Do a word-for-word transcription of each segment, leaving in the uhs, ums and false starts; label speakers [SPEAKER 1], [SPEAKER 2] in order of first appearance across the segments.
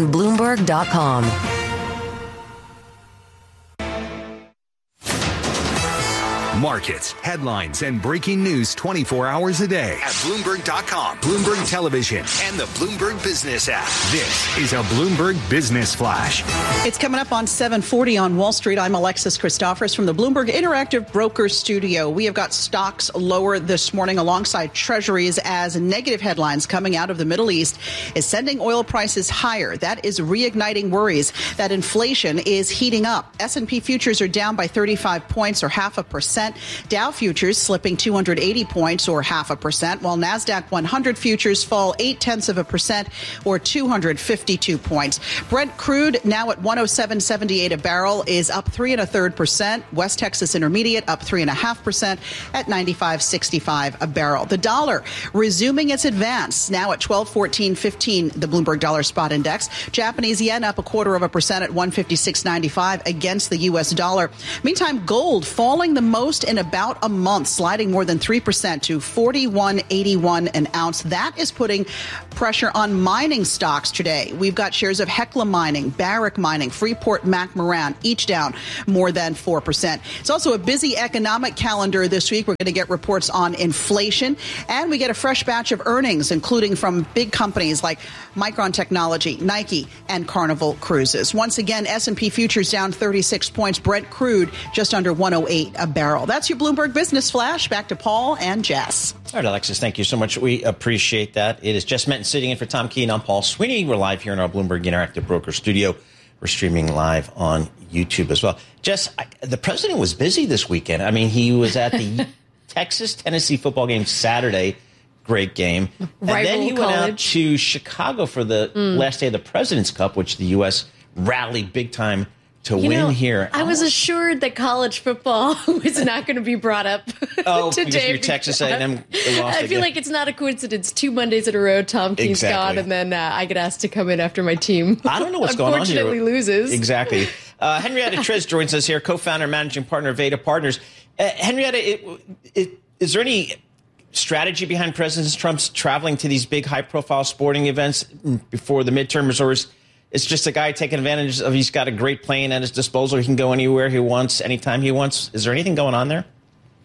[SPEAKER 1] and Bloomberg dot com.
[SPEAKER 2] Markets, headlines, and breaking news twenty-four hours a day at Bloomberg dot com, Bloomberg Television, and the Bloomberg Business app. This is a Bloomberg Business Flash.
[SPEAKER 3] It's coming up on seven forty on Wall Street. I'm Alexis Christophers from the Bloomberg Interactive Brokers Studio. We have got stocks lower this morning alongside treasuries as negative headlines coming out of the Middle East is sending oil prices higher. That is reigniting worries that inflation is heating up. S and P futures are down by thirty-five points or half a percent. Dow futures slipping two hundred eighty points or half a percent, while NASDAQ one hundred futures fall eight tenths of a percent or two hundred fifty-two points. Brent crude now at one oh seven seventy-eight a barrel is up three and a third percent. West Texas Intermediate up three and a half percent at ninety-five sixty-five a barrel. The dollar resuming its advance now at twelve fourteen fifteen. The Bloomberg Dollar Spot Index. Japanese yen up a quarter of a percent at one fifty-six ninety-five against the U S dollar. Meantime, gold falling the most in about a month, sliding more than three percent to forty-one eighty-one an ounce. That is putting pressure on mining stocks today. We've got shares of Hecla Mining, Barrick Mining, Freeport-McMoRan, each down more than four percent. It's also a busy economic calendar this week. We're going to get reports on inflation, and we get a fresh batch of earnings, including from big companies like Micron Technology, Nike, and Carnival Cruises. Once again, S and P futures down thirty-six points. Brent crude just under one oh eight a barrel. That's your Bloomberg Business Flash. Back to Paul and Jess.
[SPEAKER 4] All right, Alexis, thank you so much. We appreciate that. It is Jess Menton sitting in for Tom Keene. I'm Paul Sweeney. We're live here in our Bloomberg Interactive Broker Studio. We're streaming live on YouTube as well. Jess, I, the president was busy this weekend. I mean, he was at the Texas-Tennessee football game Saturday. Great game. And
[SPEAKER 5] Rival
[SPEAKER 4] then he
[SPEAKER 5] college.
[SPEAKER 4] went out to Chicago for the mm. last day of the President's Cup, which the U S rallied big time to
[SPEAKER 5] you
[SPEAKER 4] win
[SPEAKER 5] know,
[SPEAKER 4] here.
[SPEAKER 5] I was assured that college football was not going to be brought up
[SPEAKER 4] oh,
[SPEAKER 5] today.
[SPEAKER 4] because you're Texas A and M lost
[SPEAKER 5] I feel
[SPEAKER 4] again.
[SPEAKER 5] like it's not a coincidence. Two Mondays in a row, Tom Keene's
[SPEAKER 4] exactly.
[SPEAKER 5] gone, and then uh, I get asked to come in after my team.
[SPEAKER 4] I don't know what's going on here.
[SPEAKER 5] Unfortunately loses.
[SPEAKER 4] Exactly. Uh, Henrietta Triz joins us here, co-founder and managing partner of Veda Partners. Uh, Henrietta, it, it, is there any strategy behind President Trump's traveling to these big high-profile sporting events before the midterms, or is it's just a guy taking advantage of he's got a great plane at his disposal. He can go anywhere he wants, anytime he wants. Is there anything going on there?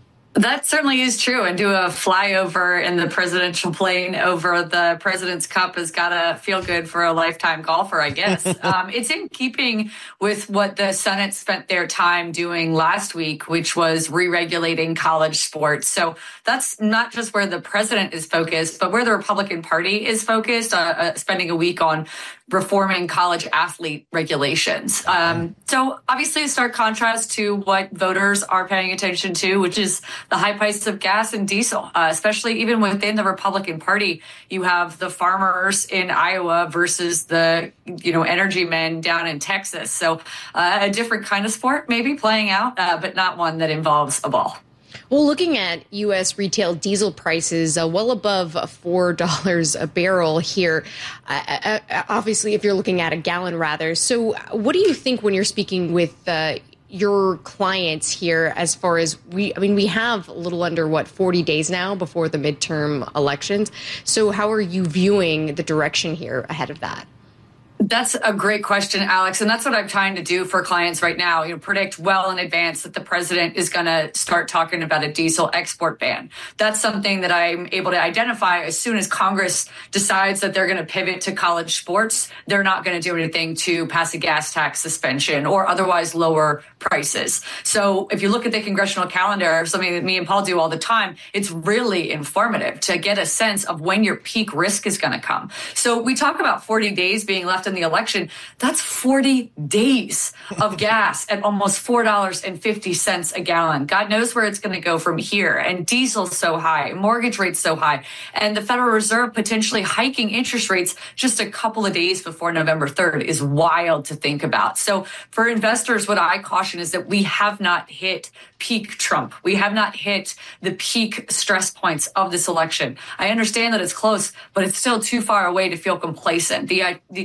[SPEAKER 6] That certainly is true. And do a flyover in the presidential plane over the President's Cup has got to feel good for a lifetime golfer, I guess. um, it's in keeping with what the Senate spent their time doing last week, which was re-regulating college sports. So that's not just where the president is focused, but where the Republican Party is focused, uh, uh, spending a week on reforming college athlete regulations. Um, so obviously a stark contrast to what voters are paying attention to, which is the high prices of gas and diesel, uh, especially even within the Republican Party. You have the farmers in Iowa versus the, you know, energy men down in Texas. So uh, a different kind of sport maybe playing out, uh, but not one that involves a ball.
[SPEAKER 5] Well, looking at U S retail diesel prices, uh, well above four dollars a barrel here, uh, uh, obviously, if you're looking at a gallon, rather. So what do you think when you're speaking with uh, your clients here as far as we, I mean, we have a little under, what, forty days now before the midterm elections. So how are you viewing the direction here ahead of that?
[SPEAKER 6] That's a great question, Alex. And that's what I'm trying to do for clients right now. You know, predict well in advance that the president is going to start talking about a diesel export ban. That's something that I'm able to identify as soon as Congress decides that they're going to pivot to college sports. They're not going to do anything to pass a gas tax suspension or otherwise lower prices. So if you look at the congressional calendar, something that me and Paul do all the time, it's really informative to get a sense of when your peak risk is going to come. So we talk about forty days being left in the election. That's forty days of gas at almost four dollars and fifty cents a gallon. God knows where it's going to go from here. And diesel's so high, mortgage rates so high, and the Federal Reserve potentially hiking interest rates just a couple of days before November third is wild to think about. So for investors, what I caution is that we have not hit peak Trump. We have not hit the peak stress points of this election. I understand that it's close, but it's still too far away to feel complacent. The, uh, the conversation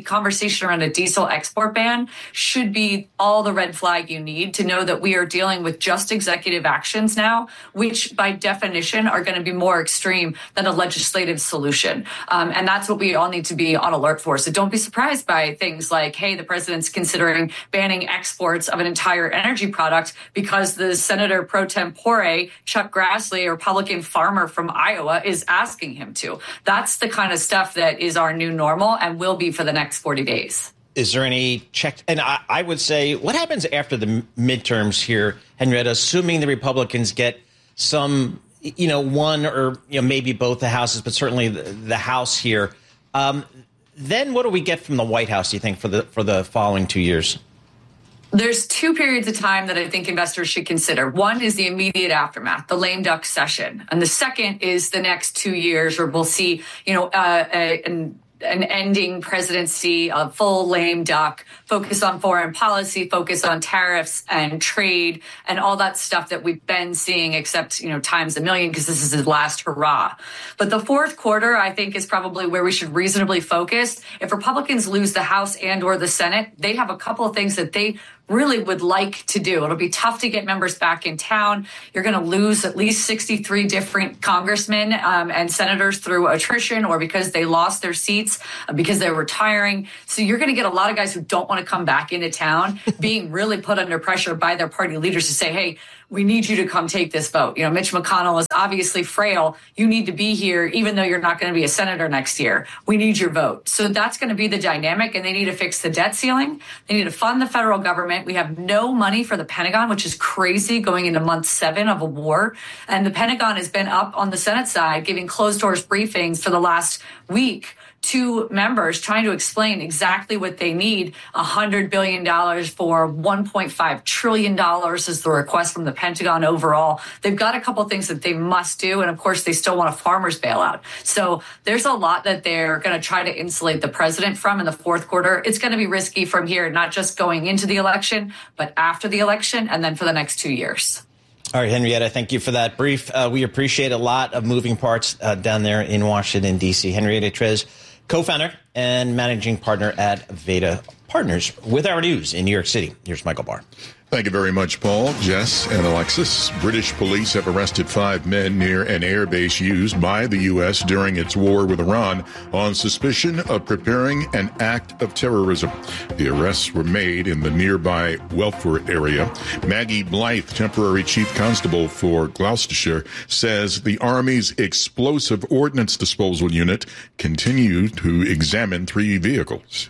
[SPEAKER 6] conversation around a diesel export ban should be all the red flag you need to know that we are dealing with just executive actions now, which by definition are going to be more extreme than a legislative solution. Um, and that's what we all need to be on alert for. So don't be surprised by things like, hey, the president's considering banning exports of an entire energy product because the Senator pro tempore, Chuck Grassley, a Republican farmer from Iowa, is asking him to. That's the kind of stuff that is our new normal and will be for the next forty days.
[SPEAKER 4] Is there any check? And I, I would say, what happens after the midterms here, Henrietta, assuming the Republicans get some, you know, one or you know maybe both the houses, but certainly the, the House here. Um, then what do we get from the White House, do you think, for the for the following two years?
[SPEAKER 6] There's two periods of time that I think investors should consider. One is the immediate aftermath, the lame duck session. And the second is the next two years where we'll see, you know, uh, a, an an ending presidency, a full lame duck, focus on foreign policy, focus on tariffs and trade and all that stuff that we've been seeing, except, you know, times a million because this is his last hurrah. But the fourth quarter, I think, is probably where we should reasonably focus. If Republicans lose the House and or the Senate, they have a couple of things that they really would like to do. It'll be tough to get members back in town. You're going to lose at least sixty-three different congressmen um, and senators through attrition or because they lost their seats, uh, because they're retiring. So you're going to get a lot of guys who don't want to come back into town being really put under pressure by their party leaders to say, hey, we need you to come take this vote. You know, Mitch McConnell is obviously frail. You need to be here, even though you're not going to be a senator next year. We need your vote. So that's going to be the dynamic, and they need to fix the debt ceiling. They need to fund the federal government. We have no money for the Pentagon, which is crazy, going into month seven of a war. And the Pentagon has been up on the Senate side, giving closed doors briefings for the last week to members trying to explain exactly what they need. one hundred billion dollars for one point five trillion dollars is the request from the Pentagon overall. They've got a couple things that they must do. And of course, they still want a farmer's bailout. So there's a lot that they're going to try to insulate the president from in the fourth quarter. It's going to be risky from here, not just going into the election, but after the election and then for the next two years.
[SPEAKER 4] All right, Henrietta, thank you for that brief. Uh, we appreciate a lot of moving parts uh, down there in Washington, D C. Henrietta Trez, co-founder and managing partner at Veda Partners, with our news in New York City. Here's Michael Barr.
[SPEAKER 1] Thank you very much, Paul, Jess, and Alexis. British police have arrested five men near an airbase used by the U S during its war with Iran on suspicion of preparing an act of terrorism. The arrests were made in the nearby Welford area. Maggie Blythe, temporary chief constable for Gloucestershire, says the Army's explosive ordnance disposal unit continued to examine three vehicles.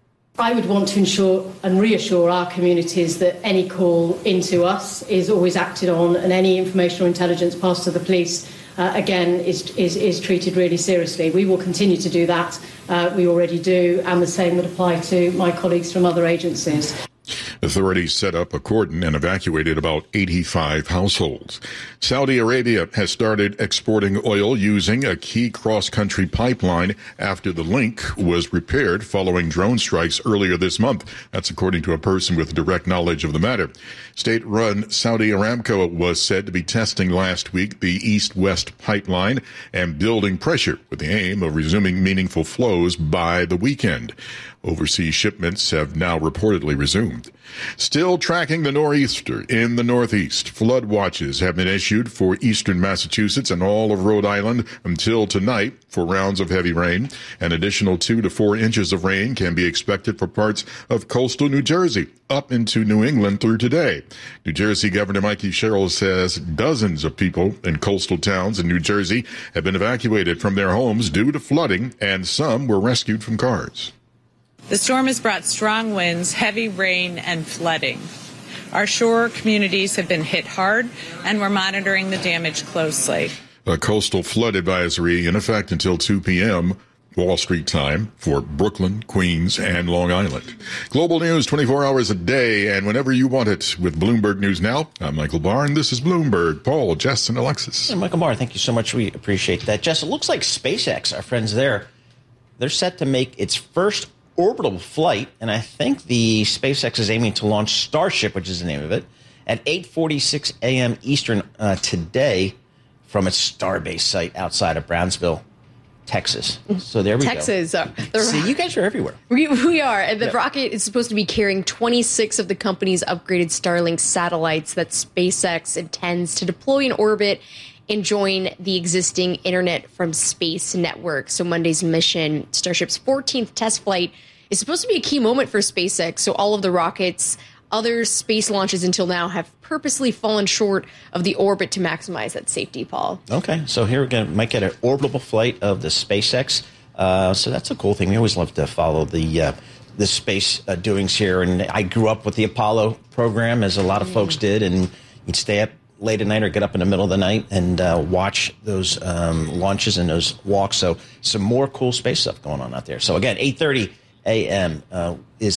[SPEAKER 7] I would want to ensure and reassure our communities that any call into us is always acted on, and any information or intelligence passed to the police, uh, again, is, is, is treated really seriously. We will continue to do that. Uh, we already do, and the same would apply to my colleagues from other agencies.
[SPEAKER 1] Authorities set up a cordon and evacuated about eighty-five households. Saudi Arabia has started exporting oil using a key cross-country pipeline after the link was repaired following drone strikes earlier this month. That's according to a person with direct knowledge of the matter. State-run Saudi Aramco was said to be testing last week the east-west pipeline and building pressure with the aim of resuming meaningful flows by the weekend. Overseas shipments have now reportedly resumed. Still tracking the nor'easter in the Northeast. Flood watches have been issued for eastern Massachusetts and all of Rhode Island until tonight for rounds of heavy rain. An additional two to four inches of rain can be expected for parts of coastal New Jersey up into New England through today. New Jersey Governor Mikey Sherrill says dozens of people in coastal towns in New Jersey have been evacuated from their homes due to flooding, and some were rescued from cars.
[SPEAKER 8] The storm has brought strong winds, heavy rain, and flooding. Our shore communities have been hit hard, and we're monitoring the damage closely.
[SPEAKER 1] A coastal flood advisory in effect until two p.m. Wall Street time for Brooklyn, Queens, and Long Island. Global news twenty-four hours a day and whenever you want it with Bloomberg News Now. I'm Michael Barr, and this is Bloomberg. Paul, Jess, and Alexis.
[SPEAKER 4] And Michael Barr, thank you so much. We appreciate that. Jess, it looks like SpaceX, our friends there, they're set to make its first orbital flight, and I think the SpaceX is aiming to launch Starship, which is the name of it, at eight forty-six a.m. Eastern uh, today from its Starbase site outside of Brownsville, Texas. So there we
[SPEAKER 5] Texas,
[SPEAKER 4] go.
[SPEAKER 5] Texas. Uh,
[SPEAKER 4] See, you guys are everywhere.
[SPEAKER 5] We, we are. And the
[SPEAKER 4] yep.
[SPEAKER 5] rocket is supposed to be carrying twenty-six of the company's upgraded Starlink satellites that SpaceX intends to deploy in orbit and join the existing Internet from Space network. So Monday's mission, Starship's fourteenth test flight, is supposed to be a key moment for SpaceX. So all of the rockets, other space launches until now, have purposely fallen short of the orbit to maximize that safety, Paul.
[SPEAKER 4] Okay, so here we're going to might get an orbital flight of the SpaceX. Uh, so that's a cool thing. We always love to follow the uh, the space uh, doings here. And I grew up with the Apollo program, as a lot of mm. folks did, and you'd stay up late at night or get up in the middle of the night and uh, watch those um, launches and those walks. So some more cool space stuff going on out there. So again, eight thirty a.m. Uh, is